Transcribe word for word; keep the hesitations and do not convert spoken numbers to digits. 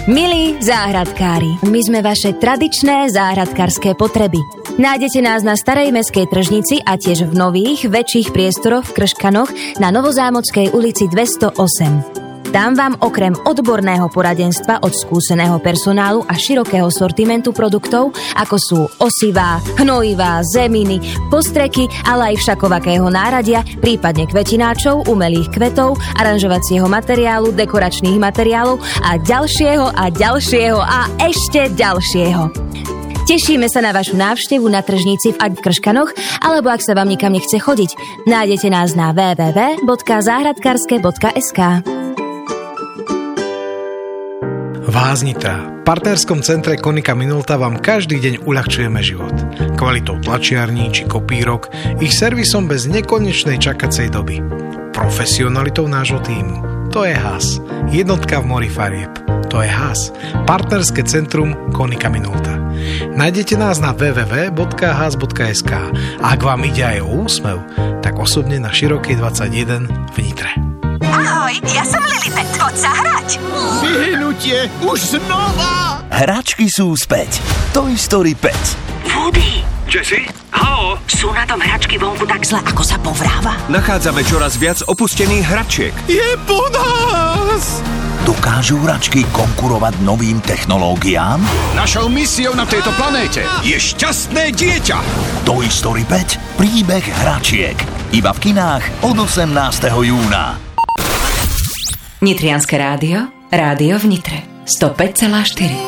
Milí záhradkári, my sme vaše tradičné záhradkárske potreby. Nájdete nás na Starej mestskej tržnici a tiež v nových, väčších priestoroch v Krškanoch na Novozámockej ulici dvestoosem. Tam vám okrem odborného poradenstva od skúseného personálu a širokého sortimentu produktov, ako sú osivá, hnojivá, zeminy, postreky, ale aj všakovakého náradia, prípadne kvetináčov, umelých kvetov, aranžovacieho materiálu, dekoračných materiálov a ďalšieho a ďalšieho a ešte ďalšieho. Tešíme sa na vašu návštevu na tržnici v Ať v Krškanoch, alebo ak sa vám nikam nechce chodiť, nájdete nás na w w w bodka záhradkarske bodka es ká. Vás Nitra. V partnerskom centre Konika Minolta vám každý deň uľahčujeme život. Kvalitou tlačiarní či kopírok, ich servisom bez nekonečnej čakacej doby. Profesionalitou nášho tímu. To je hás. Jednotka v mori farieb. To je hás. Partnerské centrum Konika Minolta. Nájdete nás na w w w bodka hás bodka es ká. A ak vám ide aj o úsmev, tak osobne na Širokej dvadsaťjeden v Nitre. Ahoj, ja som Lilibet, poď sa hrať. Vyhnutie, už znova. Hračky sú späť. Toy Story päť. Woody. Jessie? Halo? Sú na tom hračky vonku tak zle, ako sa povráva? Nachádzame čoraz viac opustených hračiek. Je po nás. Dokážu hračky konkurovať novým technológiám? Našou misiou na tejto planéte je šťastné dieťa. Toy Story päť. Príbeh hračiek. Iba v kinách od osemnásteho júna. Nitrianske rádio, rádio v Nitre, sto päť celá štyri.